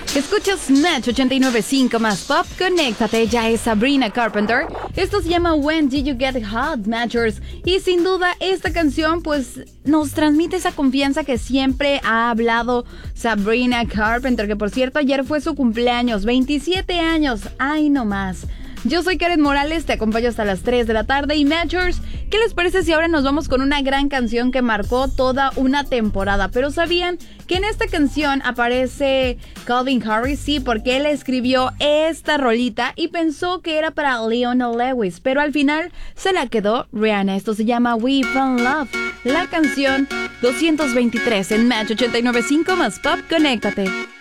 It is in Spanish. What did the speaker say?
Escuchas Match 89.5 más pop, conéctate, ya es Sabrina Carpenter. Esto se llama When Did You Get Hot, Matchers. Y sin duda esta canción pues nos transmite esa confianza que siempre ha hablado Sabrina Carpenter, que por cierto ayer fue su cumpleaños, 27 años, ay no más. Yo soy Karen Morales, te acompaño hasta las 3 de la tarde y Matchers, ¿qué les parece si ahora nos vamos con una gran canción que marcó toda una temporada? Pero ¿sabían que en esta canción aparece Calvin Harris? Sí, porque él escribió esta rolita y pensó que era para Lionel Lewis, pero al final se la quedó Rihanna. Esto se llama We Found Love, la canción 223 en Match 89.5 más pop, conéctate.